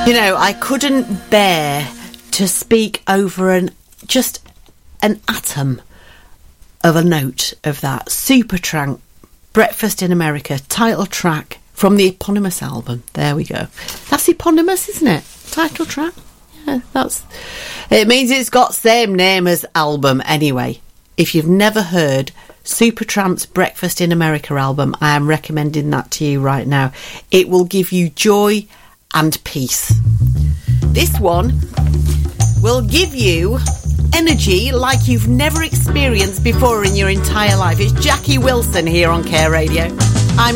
You know, I couldn't bear to speak over just an atom of a note of that. Supertramp, Breakfast in America, title track from the eponymous album. There we go. That's eponymous, isn't it? Title track. Yeah, it means it's got same name as album anyway. If you've never heard Supertramp's Breakfast in America album, I am recommending that to you right now. It will give you joy and peace. This one will give you energy like you've never experienced before in your entire life. It's Jackie Wilson here on Care Radio.